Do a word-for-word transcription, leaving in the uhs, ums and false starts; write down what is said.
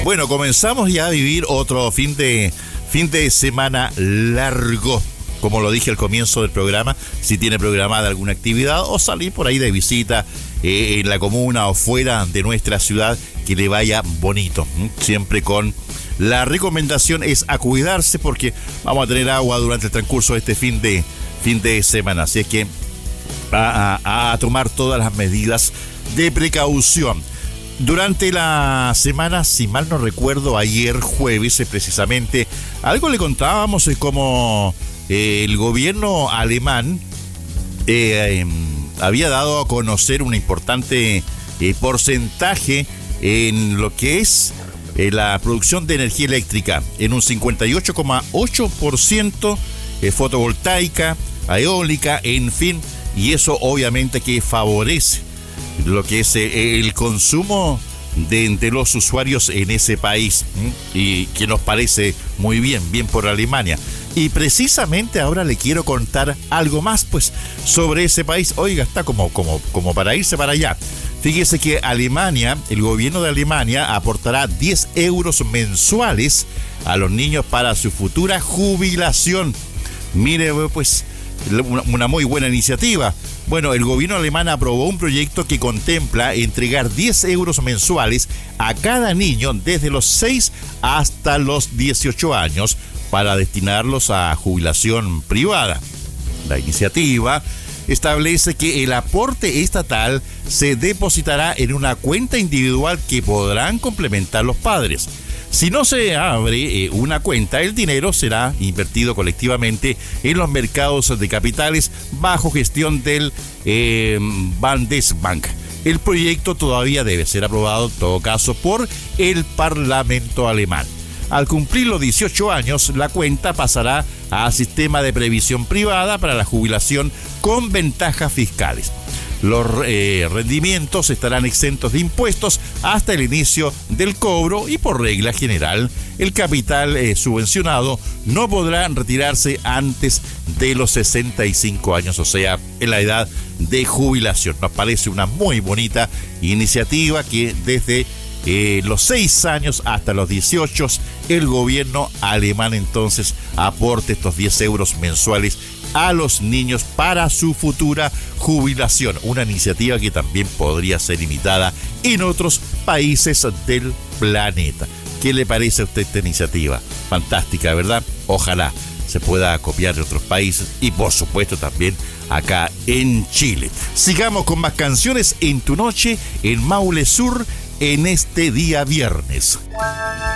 Bueno, comenzamos ya a vivir otro fin de, fin de semana largo. Como lo dije al comienzo del programa, si tiene programada alguna actividad o salir por ahí de visita eh, en la comuna o fuera de nuestra ciudad, que le vaya bonito. ¿eh? Siempre con la recomendación es a cuidarse porque vamos a tener agua durante el transcurso de este fin de, fin de semana. Así es que a, a, a tomar todas las medidas de precaución. Durante la semana, si mal no recuerdo, ayer jueves precisamente, algo le contábamos es como eh, el gobierno alemán eh, eh, había dado a conocer un importante eh, porcentaje en lo que es eh, la producción de energía eléctrica, en un cincuenta y ocho coma ocho por ciento eh, fotovoltaica, eólica, en fin, y eso obviamente que favorece lo que es el consumo de entre los usuarios en ese país, ¿eh? Y que nos parece muy bien, bien por Alemania. Y precisamente ahora le quiero contar algo más pues sobre ese país. Oiga, está como, como, como para irse para allá. Fíjese que Alemania, el gobierno de Alemania aportará diez euros mensuales a los niños para su futura jubilación. Mire, pues, una, una muy buena iniciativa. Bueno, el gobierno alemán aprobó un proyecto que contempla entregar diez euros mensuales a cada niño desde los seis hasta los dieciocho años para destinarlos a jubilación privada. La iniciativa establece que el aporte estatal se depositará en una cuenta individual que podrán complementar los padres. Si no se abre eh, una cuenta, el dinero será invertido colectivamente en los mercados de capitales bajo gestión del eh, Bundesbank. El proyecto todavía debe ser aprobado, en todo caso, por el Parlamento alemán. Al cumplir los dieciocho años, la cuenta pasará a sistema de previsión privada para la jubilación con ventajas fiscales. Los eh, rendimientos estarán exentos de impuestos hasta el inicio del cobro y por regla general el capital eh, subvencionado no podrá retirarse antes de los sesenta y cinco años, o sea, en la edad de jubilación. Nos parece una muy bonita iniciativa que desde eh, los seis años hasta los dieciocho el gobierno alemán entonces aporte estos diez euros mensuales a los niños para su futura jubilación. Una iniciativa que también podría ser imitada en otros países del planeta. ¿Qué le parece a usted esta iniciativa? Fantástica, ¿verdad? Ojalá se pueda copiar de otros países y por supuesto también acá en Chile. Sigamos con más canciones en tu noche en Maule Sur en este día viernes.